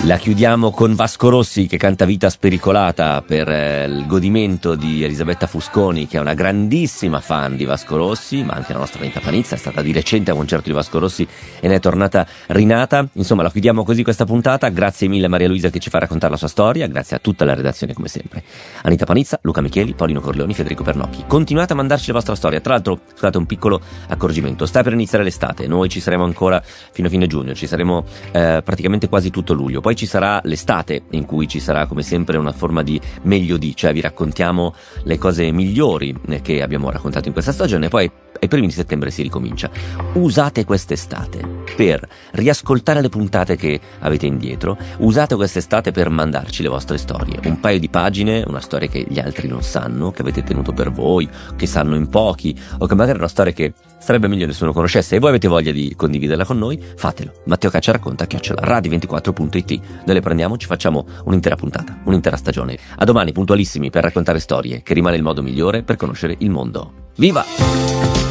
La chiudiamo con Vasco Rossi che canta Vita spericolata per il godimento di Elisabetta Fusconi, che è una grandissima fan di Vasco Rossi, ma anche la nostra Anita Panizza è stata di recente a un concerto di Vasco Rossi e ne è tornata rinata. Insomma, la chiudiamo così questa puntata. Grazie mille a Maria Luisa che ci fa raccontare la sua storia, grazie a tutta la redazione come sempre. Anita Panizza, Luca Micheli, Paolino Corleoni, Federico Pernocchi. Continuate a mandarci la vostra storia. Tra l'altro, scusate, un piccolo accorgimento: sta per iniziare l'estate, noi ci saremo ancora fino a fine giugno, ci saremo praticamente quasi tutto luglio. Poi ci sarà l'estate in cui ci sarà come sempre una forma di meglio di, cioè vi raccontiamo le cose migliori che abbiamo raccontato in questa stagione, e poi ai primi di settembre si ricomincia. Usate quest'estate per riascoltare le puntate che avete indietro, usate quest'estate per mandarci le vostre storie, un paio di pagine, una storia che gli altri non sanno, che avete tenuto per voi, che sanno in pochi, o che magari è una storia che sarebbe meglio nessuno conoscesse e voi avete voglia di condividerla con noi. Fatelo. Matteo Caccia racconta @radio24.it. Noi le prendiamo, ci facciamo un'intera puntata, un'intera stagione. A domani puntualissimi per raccontare storie, che rimane il modo migliore per conoscere il mondo. Viva!